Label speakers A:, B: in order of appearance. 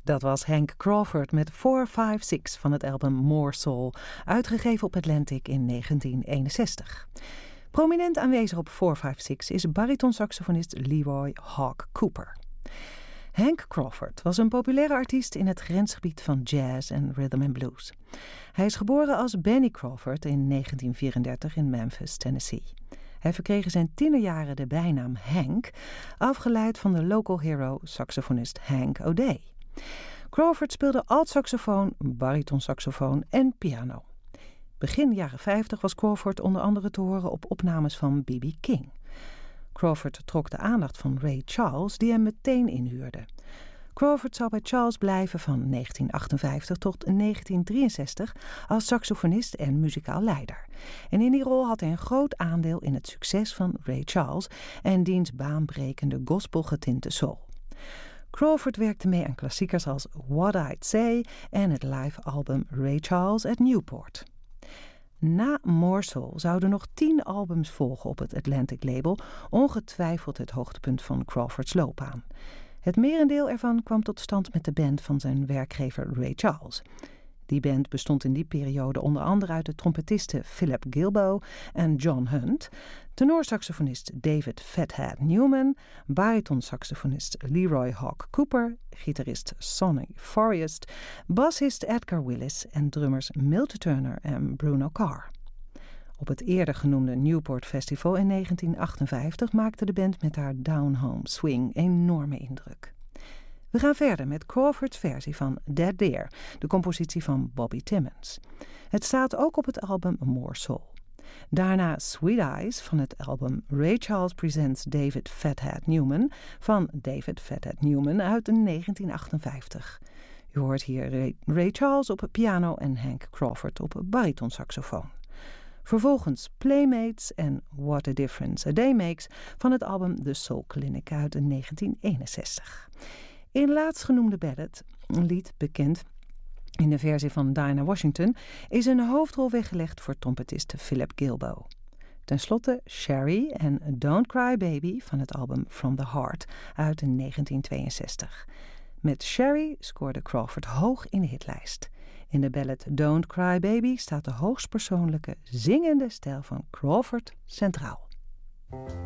A: Dat was Hank Crawford met 456 van het album More Soul, uitgegeven op Atlantic in 1961. Prominent aanwezig op 456 is baritonsaxofonist Leroy Hawk Cooper. Hank Crawford was een populaire artiest in het grensgebied van jazz en rhythm and blues. Hij is geboren als Benny Crawford in 1934 in Memphis, Tennessee. Hij verkreeg in zijn tienerjaren de bijnaam Hank, afgeleid van de local hero saxofonist Hank O'Day. Crawford speelde altsaxofoon, baritonsaxofoon en piano. Begin jaren 50 was Crawford onder andere te horen op opnames van B.B. King. Crawford trok de aandacht van Ray Charles, die hem meteen inhuurde. Crawford zou bij Charles blijven van 1958 tot 1963 als saxofonist en muzikaal leider. En in die rol had hij een groot aandeel in het succes van Ray Charles en diens baanbrekende gospelgetinte soul. Crawford werkte mee aan klassiekers als What I'd Say en het live album Ray Charles at Newport. Na More Soul zouden nog 10 albums volgen op het Atlantic label, ongetwijfeld het hoogtepunt van Crawfords loopbaan. Het merendeel ervan kwam tot stand met de band van zijn werkgever Ray Charles. Die band bestond in die periode onder andere uit de trompetisten Philip Gilboe en John Hunt, tenorsaxofonist David Fathead Newman, baritonsaxofonist Leroy Hawk Cooper, gitarist Sonny Forrest, bassist Edgar Willis en drummers Milton Turner en Bruno Carr. Op het eerder genoemde Newport Festival in 1958 maakte de band met haar Down Home Swing enorme indruk. We gaan verder met Crawfords versie van Dead Deer, de compositie van Bobby Timmons. Het staat ook op het album More Soul. Daarna Sweet Eyes van het album Ray Charles Presents David Fathead Newman van David Fathead Newman uit 1958. U hoort hier Ray Charles op piano en Hank Crawford op baritonsaxofoon. Vervolgens Playmates en What a Difference a Day Makes van het album The Soul Clinic uit 1961. In laatstgenoemde ballad, een lied bekend in de versie van Dinah Washington, is een hoofdrol weggelegd voor trompetist Philip Gilboe. Ten slotte Sherry en Don't Cry Baby van het album From the Heart uit 1962. Met Sherry scoorde Crawford hoog in de hitlijst. In de ballad Don't Cry Baby staat de hoogstpersoonlijke zingende stijl van Crawford centraal.